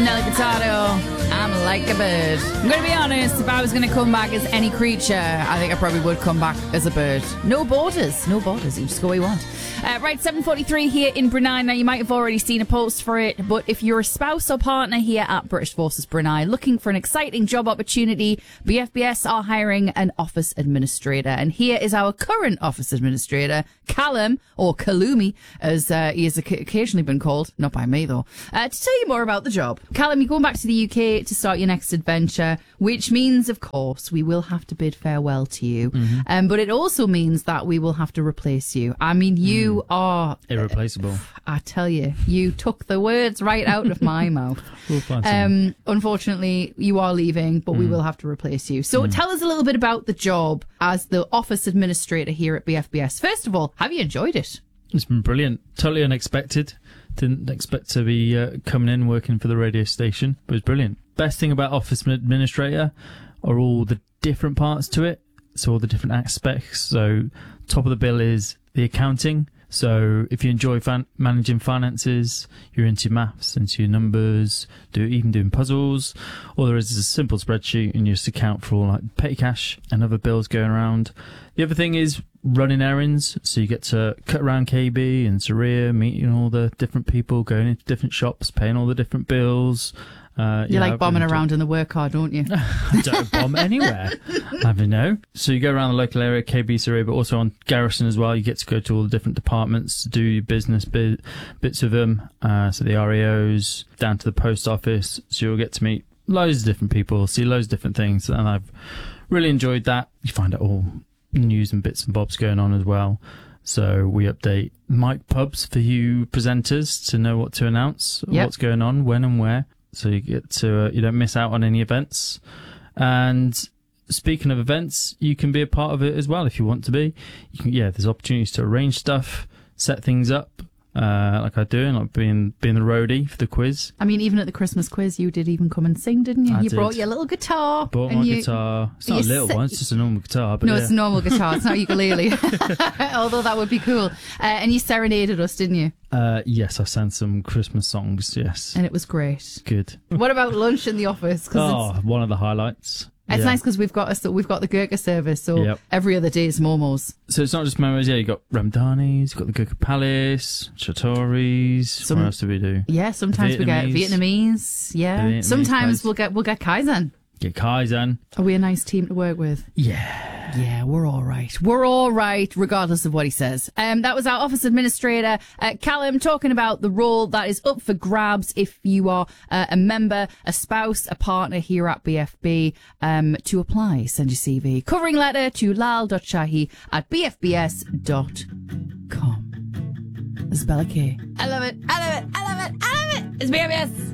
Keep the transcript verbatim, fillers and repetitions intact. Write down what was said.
Nelly Furtado. I'm like a bird. I'm going to be honest, if I was going to come back as any creature, I think I probably would come back as a bird. No borders. No borders. You just go where you want. Uh, right, seven forty-three here in Brunei. Now, you might have already seen a post for it, but if you're a spouse or partner here at British Forces Brunei looking for an exciting job opportunity, B F B S are hiring an office administrator. And here is our current office administrator, Callum, or Kalumi, as uh, he has occasionally been called. Not by me, though. Uh, to tell you more about the job. Callum, you're going back to the U K to start your next adventure, which means, of course, we will have to bid farewell to you. Mm-hmm. Um, but it also means that we will have to replace you. I mean, you mm. are... irreplaceable. Uh, I tell you, you took the words right out of my mouth. We'll um, unfortunately, you are leaving, but mm. we will have to replace you. So mm. tell us a little bit about the job as the office administrator here at B F B S. First of all, have you enjoyed it? It's been brilliant. Totally unexpected. Didn't expect to be uh, coming in working for the radio station, but it was brilliant. Best thing about office administrator are all the different parts to it. So all the different aspects. So top of the bill is the accounting. So if you enjoy fan- managing finances, you're into maths, into your numbers, do even doing puzzles, all there is is a simple spreadsheet and you just account for all like petty cash and other bills going around. The other thing is running errands. So you get to cut around K B and Saria, meeting all the different people, going into different shops, paying all the different bills. Uh, you yeah, like I've bombing really around in the work car, don't you? I don't bomb anywhere. I mean, no. So you go around the local area, K B, Surrey, but also on Garrison as well. You get to go to all the different departments, do your business bit, bits of them. Uh, so the R E Os, down to the post office. So you'll get to meet loads of different people, see loads of different things. And I've really enjoyed that. You find out all news and bits and bobs going on as well. So we update mic pubs for you presenters to know what to announce, yep. what's going on, when and where. So you get to, uh, you don't miss out on any events. And speaking of events, you can be a part of it as well if you want to be. You can, yeah, there's opportunities to arrange stuff, set things up, uh, like I do, and like being being the roadie for the quiz. I mean, even at the Christmas quiz, you did even come and sing, didn't you? I you did. brought your little guitar. I brought and my you, guitar. It's not a little si- one, it's just a normal guitar. But no, yeah. it's a normal guitar. It's not a ukulele. Although that would be cool. Uh, and you serenaded us, didn't you? Uh, yes, I sang some Christmas songs, yes. And it was great. Good. What about lunch in the office? Oh, it's, one of the highlights. It's yeah. nice because we've got a, we've got the Gurkha service, so yep. every other day is momos. So it's not just momos, yeah, you've got Ramadanis, you've got the Gurkha Palace, Chatoris, Some, what else do we do? Yeah, sometimes Vietnamese. we get Vietnamese, yeah. Vietnamese sometimes guys. we'll get we'll get Kaizen. Get Kaizen. Are we a nice team to work with? Yeah. Yeah, we're all right. We're all right, regardless of what he says. Um, that was our office administrator, uh, Callum, talking about the role that is up for grabs if you are uh, a member, a spouse, a partner here at B F B. Um, to apply, send your C V. Covering letter to lal dot shahi at b f b s dot com. This is Bella K. I love it. I love it. I love it. I love it. It's B F B S.